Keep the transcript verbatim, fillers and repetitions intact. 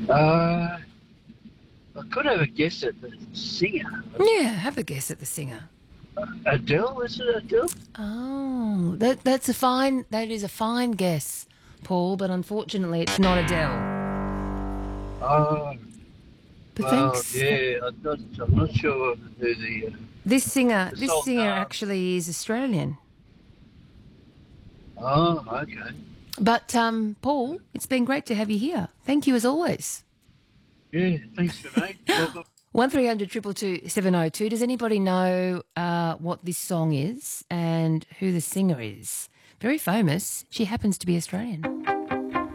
Uh, I could have a guess at the singer. Yeah, have a guess at the singer. Adele, is it Adele? Oh, that that's a fine. That is a fine guess, Paul. But unfortunately, it's not Adele. Oh, But well, thanks. yeah, I'm not, I'm not sure who the, uh, This singer, the this song. singer Um, actually is Australian. oh, okay. But um, Paul, it's been great to have you here. Thank you as always. Yeah, thanks for mate. Welcome. One three hundred two two two seven oh two. Does anybody know uh, what this song is and who the singer is? Very famous. She happens to be Australian.